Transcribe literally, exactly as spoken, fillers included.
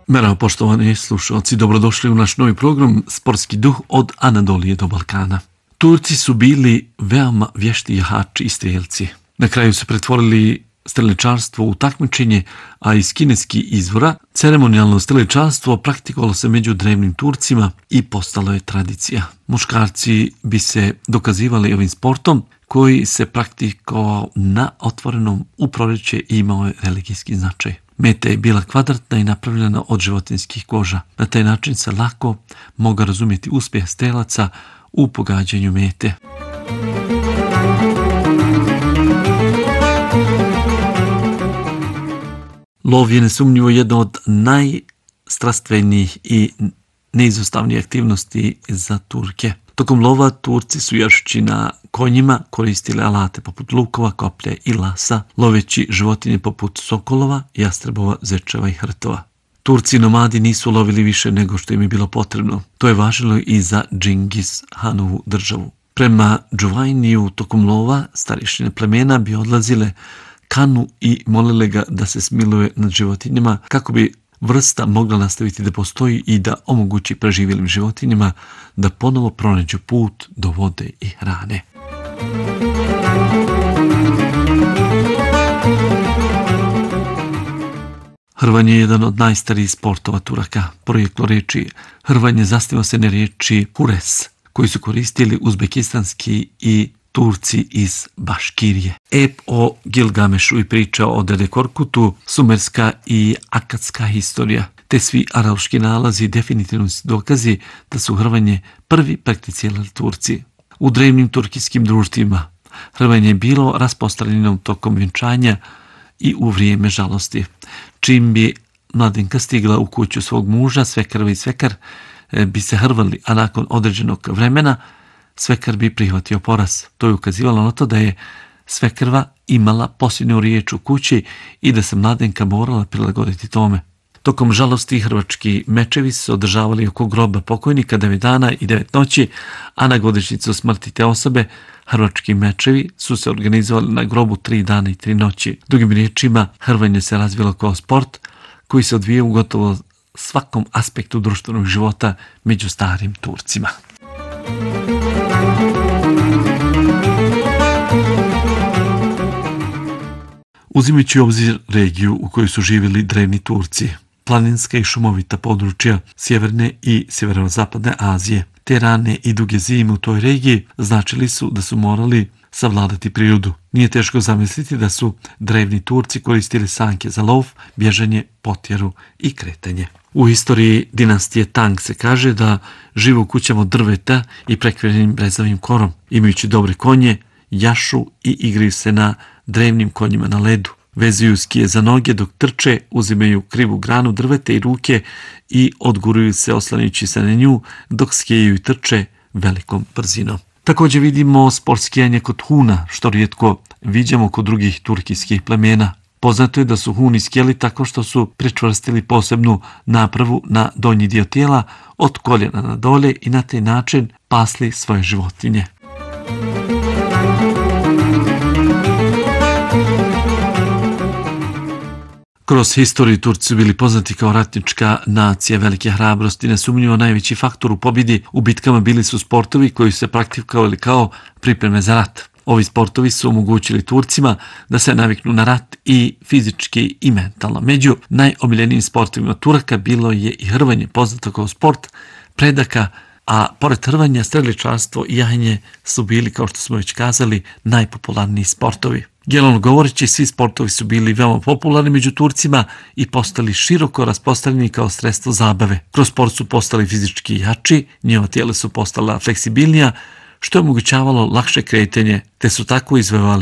Merhaba poštovani slušalci, dobrodošli u naš novi program Sportski duh od Anadolije do Balkana. Turci su bili veoma vješti jahači i strijelci. Na kraju su pretvorili streličarstvo u takmičenje, a iz kineskih izvora ceremonijalno streličarstvo praktikovalo se među drevnim Turcima i postalo je tradicija. Muškarci bi se dokazivali ovim sportom koji se praktikovao na otvorenom u proljeće i imao je religijski značaj. Meta je bila kvadratna i napravljena od životinjskih koža. Na taj način se lako mogao razumjeti uspjeh strelaca u pogađanju mete. Lov je nesumnjivo jedno od najstrastvenijih i neizostavnijih aktivnosti za Turke. Tokom lova Turci su jašći na konjima koristili alate poput lukova, koplja i lasa, loveći životinje poput sokolova, jastrebova, zečeva i hrtova. Turci nomadi nisu lovili više nego što im je bilo potrebno. To je važilo i za Džingis Hanovu državu. Prema Džuvajniju tokom lova starješine plemena bi odlazile Kanu i molile ga da se smiluje nad životinjama kako bi vrsta mogla nastaviti da postoji i da omogući preživjelim životinjama da ponovo pronađu put do vode i hrane. Hrvanje je jedan od najstarijih sportova Turaka. Porijeklo riječi hrvanje zasniva se na riječi hures, koji su koristili uzbekistanski i Turci iz Baškirije. Ep o Gilgamešu i priča o Dede Korkutu, sumerska i akatska historija, te svi arheološki nalazi definitivno su dokazi da su hrvanje prvi prakticirali Turci. U drevnim turkijskim društvima hrvanje je bilo rasprostranjeno tokom vjenčanja i u vrijeme žalosti. Čim bi mladenka stigla u kuću svog muža, svekrva i svekar bi se hrvali, a nakon određenog vremena svekar bi prihvatio poraz. To je ukazivalo na to da je svekrva imala posljednju riječ u kući i da se mladenka morala prilagoditi tome. Tokom žalosti hrvački mečevi su se održavali oko groba pokojnika devet dana i devet noći, a na godišnjicu smrti te osobe hrvački mečevi su se organizovali na grobu tri dana i tri noći. Drugim riječima, hrvanje se razvilo kao sport koji se odvija u gotovo svakom aspektu društvenog života među starim Turcima. Uzimajući u obzir regiju u kojoj su živjeli drevni Turci, planinska i šumovita područja sjeverne i sjeverozapadne Azije, te rane i duge zime u toj regiji značili su da su morali savladati prirodu. Nije teško zamisliti da su drevni Turci koristili sanke za lov, bježanje, potjeru i kretanje. U istoriji dinastije Tang se kaže da žive u kućama od drveta i prekrivenim brezavim korom. Imajući dobre konje, jašu i igraju se na drevnim konjima na ledu. Vezuju skije za noge dok trče, uzimaju krivu granu drveta i ruke i odguruju se oslanjujući se na nju dok skijaju i trče velikom brzinom. Također vidimo sport skijanja kod Huna, što rijetko viđamo kod drugih turkijskih plemena. Poznato je da su Huni skijali tako što su pričvrstili posebnu napravu na donji dio tijela od koljena na dolje i na taj način pasli svoje životinje. Kroz historiju Turci su bili poznati kao ratnička nacija velike hrabrosti. Nesumnjivo najveći faktor u pobjedi u bitkama bili su sportovi koji su se praktikovali kao pripreme za rat. Ovi sportovi su omogućili Turcima da se naviknu na rat i fizički i mentalno. Među najomiljenijim sportovima Turaka bilo je i hrvanje, poznato kao sport predaka, a pored hrvanja, streličarstvo i jahanje su bili, kao što smo već kazali, najpopularniji sportovi. Generalno govoreći, svi sportovi su bili veoma popularni među Turcima i postali široko rasprostranjeni kao sredstvo zabave. Kroz sport su postali fizički jači, njihova tijela su postala fleksibilnija, što je omogućavalo lakše kretanje, te su tako izvevali